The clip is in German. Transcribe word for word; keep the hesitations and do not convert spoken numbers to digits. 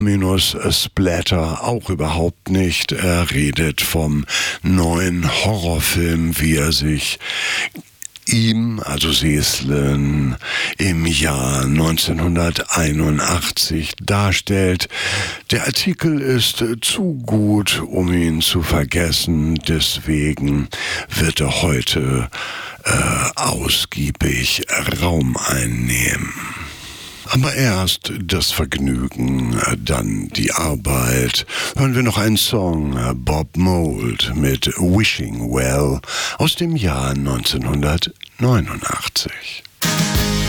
Minus Splatter auch überhaupt nicht. Er redet vom neuen Horrorfilm, wie er sich ihm, also Seslen, im Jahr neunzehnhunderteinundachtzig darstellt. Der Artikel ist zu gut, um ihn zu vergessen, deswegen wird er heute äh, ausgiebig Raum einnehmen. Aber erst das Vergnügen, dann die Arbeit. Hören wir noch einen Song, Bob Mould mit Wishing Well aus dem Jahr neunzehnhundertneunundachtzig.